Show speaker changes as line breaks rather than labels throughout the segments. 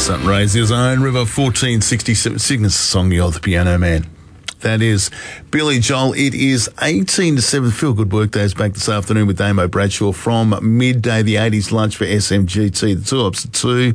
Sunrise is Iron River 1467. Cygnus song, You're the Piano Man. That is Billy Joel. It is 18 to 7. Feel Good Workdays back this afternoon with Damo Bradshaw from midday. The 80s lunch for SMGT. The 2 ups at 2.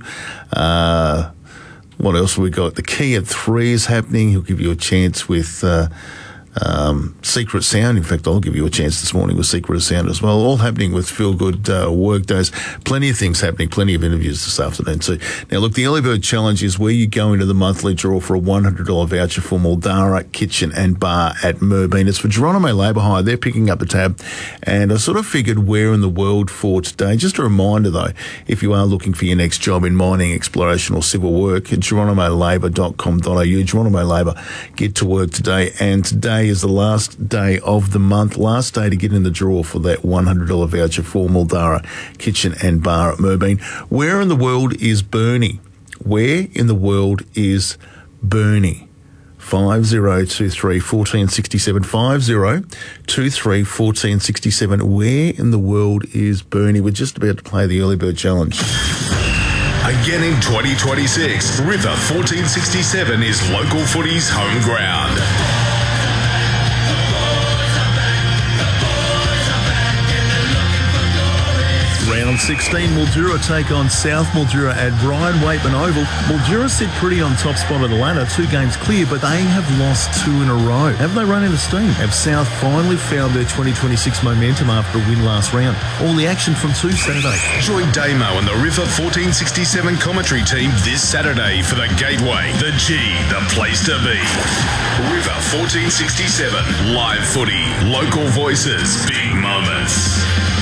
What else have we got? The Key at 3 is happening. He'll give you a chance with Secret Sound. In fact, I'll give you a chance this morning with Secret Sound as well. All happening with Feel Good Workdays. Plenty of things happening, plenty of interviews this afternoon too. Now, look, the Early Bird Challenge is where you go into the monthly draw for a $100 voucher for Muldara Kitchen and Bar at Merbein. It's for Geronimo Labour Hire. They're picking up the tab. And I sort of figured where in the world for today. Just a reminder, though, if you are looking for your next job in mining, exploration or civil work, geronimolabour.com.au. Geronimo Labour, get to work today. And today is the last day of the month, last day to get in the draw for that $100 voucher for Muldara Kitchen and Bar at Merbein. Where in the world is Bernie? Where in the world is Bernie? 5023 1467 5023 1467. Where in the world is Bernie? We're just about to play the Early Bird Challenge.
Again in 2026, River 1467 is local footy's home ground.
Round 16, Mildura take on South Mildura at Brian Waitman Oval. Mildura sit pretty on top spot of the ladder, 2 games clear, but they have lost 2 in a row. Have they run out of steam? Have South finally found their 2026 momentum after a win last round? All the action from 2 Saturday.
Join Damo and the River 1467 commentary team this Saturday for the Gateway, the G, the place to be. River 1467, live footy, local voices, big moments.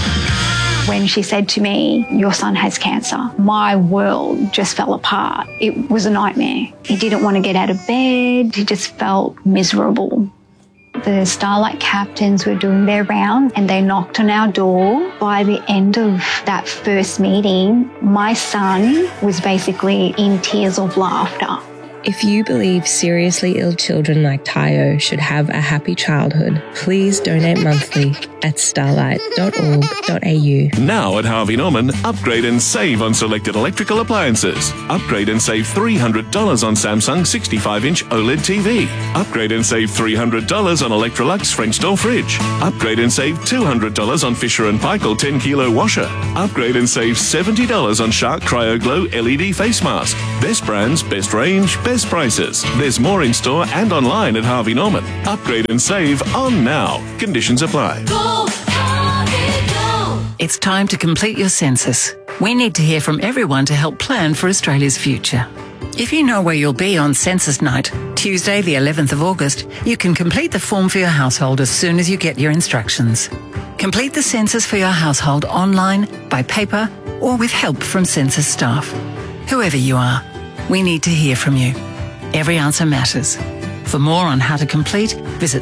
When she said to me, your son has cancer, my world just fell apart. It was a nightmare. He didn't want to get out of bed. He just felt miserable. The Starlight captains were doing their round and they knocked on our door. By the end of that first meeting, my son was basically in tears of laughter.
If you believe seriously ill children like Tayo should have a happy childhood, please donate monthly at starlight.org.au.
Now at Harvey Norman, upgrade and save on selected electrical appliances. Upgrade and save $300 on Samsung 65-inch OLED TV. Upgrade and save $300 on Electrolux French door fridge. Upgrade and save $200 on Fisher & Paykel 10-kilo washer. Upgrade and save $70 on Shark Cryo Glow LED face mask. Best brands, best range, best prices. There's more in store and online at Harvey Norman. Upgrade and save on now. Conditions apply.
Go, Harvey, go. It's time to complete your census. We need to hear from everyone to help plan for Australia's future. If you know where you'll be on census night, Tuesday the 11th of August, you can complete the form for your household as soon as you get your instructions. Complete the census for your household online, by paper, or with help from census staff. Whoever you are, we need to hear from you. Every answer matters. For more on how to complete, visit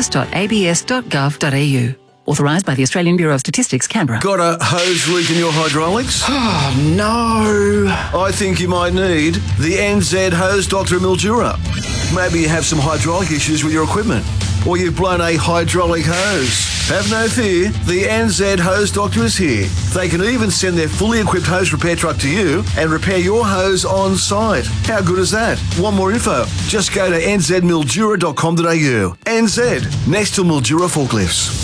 census.abs.gov.au. Authorised by the Australian Bureau of Statistics, Canberra.
Got a hose leak in your hydraulics?
Oh, no.
I think you might need the NZ Hose Doctor Mildura. Maybe you have some hydraulic issues with your equipment, or you've blown a hydraulic hose. Have no fear, the NZ Hose Doctor is here. They can even send their fully equipped hose repair truck to you and repair your hose on site. How good is that? Want more info? Just go to nzmildura.com.au. NZ, next to Mildura forklifts.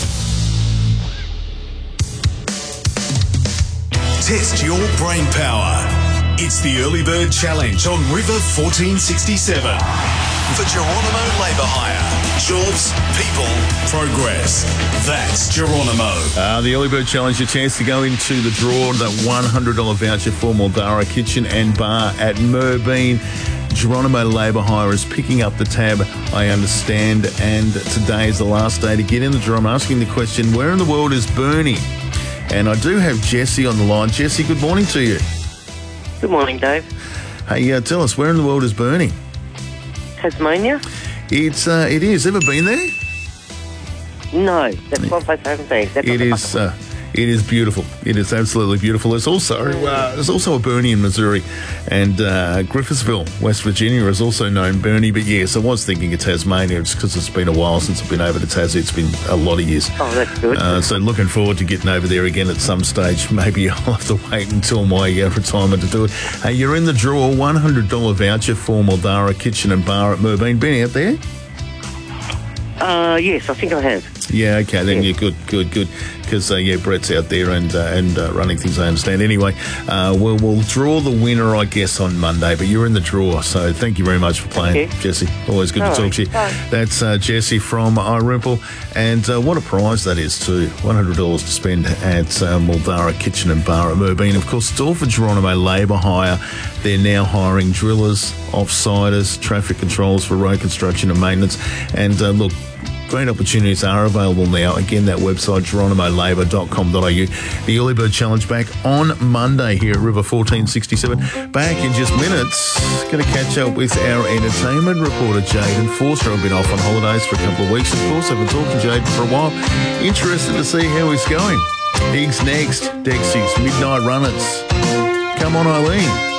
Test your brain power. It's the Early Bird Challenge on River 1467. For Geronimo Labour Hire. Jobs, people, progress. That's Geronimo.
The Early Bird Challenge, your chance to go into the draw, that $100 voucher for Muldara Kitchen and Bar at Merbein. Geronimo Labour Hire is picking up the tab, I understand, and today is the last day to get in the draw. I'm asking the question, where in the world is Bernie? And I do have Jesse on the line. Jesse, good morning to you.
Good morning, Dave.
Hey, tell us, where in the world is Bernie?
Tasmania?
It is. Ever been there?
No, that's one place I haven't been.
It is beautiful. It is absolutely beautiful. There's also a Bernie in Missouri, and Griffithsville, West Virginia is also known Bernie. But yes, I was thinking of Tasmania just because it's been a while since I've been over to Tassie. It's been a lot of years.
Oh, that's good.
So looking forward to getting over there again at some stage. Maybe I'll have to wait until my retirement to do it. Hey, you're in the draw, $100 voucher for Mildara Kitchen and Bar at Moorbeen. Been out there?
Yes, I think I have.
Yeah, okay, then you're good. Because, Brett's out there and running things, I understand. Anyway, we'll draw the winner, I guess, on Monday, but you're in the draw, so thank you very much for playing, Jessie. Always good to talk to you.
Bye.
That's Jessie from Irimple, and what a prize that is, too. $100 to spend at Mildara Kitchen and Bar at Moorbeen. Of course, it's all for Geronimo Labour Hire. They're now hiring drillers, off-siders, traffic controls for road construction and maintenance, and look, great opportunities are available now. Again, that website, geronimolabour.com.au. The Early Bird Challenge back on Monday here at River 1467. Back in just minutes. Going to catch up with our entertainment reporter, Jaden Forster. I've been off on holidays for a couple of weeks, of course. I've been talking to Jaden for a while. Interested to see how he's going. Higgs next. Dexys, Midnight Runners. Come on, Eileen.